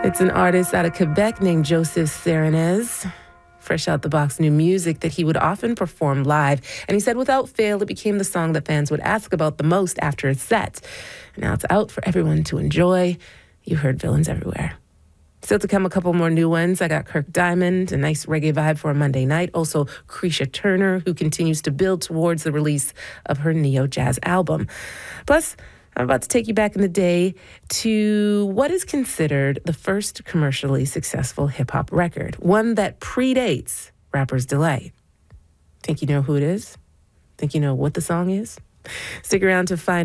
It's an artist out of Quebec named Joseph Serenez. Fresh out the box new music that he would often perform live. And he said without fail, it became the song that fans would ask about the most after a set. And now it's out for everyone to enjoy. You heard Villains Everywhere. Still to come, a couple more new ones. I got Kirk Diamond, a nice reggae vibe for a Monday night. Also, Creisha Turner, who continues to build towards the release of her neo-jazz album. Plus, I'm about to take you back in the day to what is considered the first commercially successful hip-hop record, one that predates Rapper's Delight. Think you know who it is? Think you know what the song is? Stick around to find